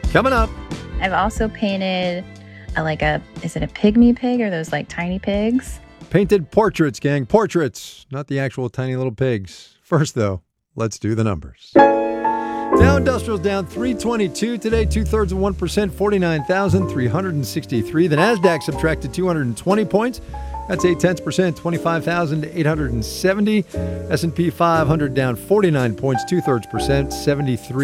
Coming up. I've also painted is it a pygmy pig or those like tiny pigs? Painted portraits, gang. Portraits, not the actual tiny little pigs. First, though, let's do the numbers. Dow Industrial's down 322 today, 2/3 of 1%, 49,363. The NASDAQ subtracted 220 points. That's 0.8%, 25,870. S&P 500 down 49 points, 2/3%, 73.